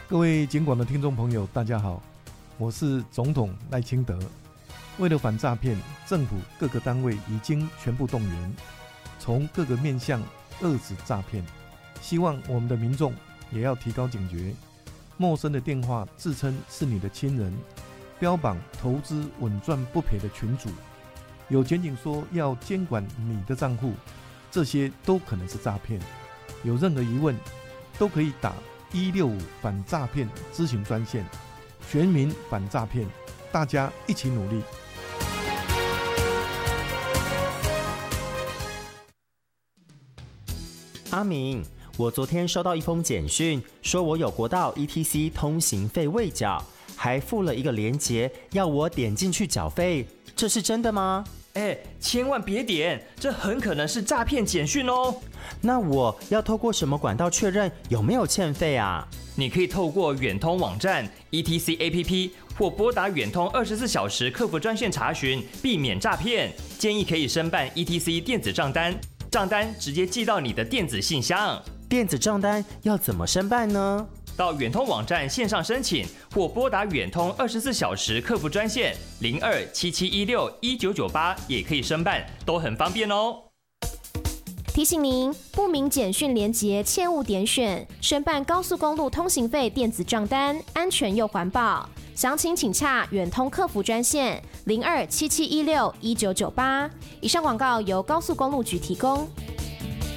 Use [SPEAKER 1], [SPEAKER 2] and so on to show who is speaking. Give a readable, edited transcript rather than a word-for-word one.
[SPEAKER 1] 各位警广的听众朋友，大家好，我是总统赖清德。为了反诈骗，政府各个单位已经全部动员，从各个面向遏止诈骗。希望我们的民众也要提高警觉，陌生的电话自称是你的亲人，标榜投资稳赚不赔的群组，有检警说要监管你的账户，这些都可能是诈骗。有任何疑问，都可以打165反诈骗咨询专线，全民反诈骗，大家一起努力。
[SPEAKER 2] 阿明，我昨天收到一封简讯，说我有国道 ETC 通行费未缴，还附了一个连结，要我点进去缴费，这是真的吗？
[SPEAKER 3] 千万别点，这很可能是诈骗简讯哦。
[SPEAKER 2] 那我要透过什么管道确认有没有欠费啊？
[SPEAKER 3] 你可以透过远通网站、ETC APP 或拨打远通24小时客服专线查询，避免诈骗。建议可以申办 ETC 电子账单，账单直接寄到你的电子信箱。
[SPEAKER 2] 电子账单要怎么申办呢？
[SPEAKER 3] 到远通网站线上申请，或拨打远通24小时客服专线0277161998也可以申办，都很方便哦。
[SPEAKER 4] 提醒您，不明简讯连结切勿点选，申办高速公路通行费电子账单，安全又环保。详情请洽远通客服专线0277161998。以上广告由高速公路局提供。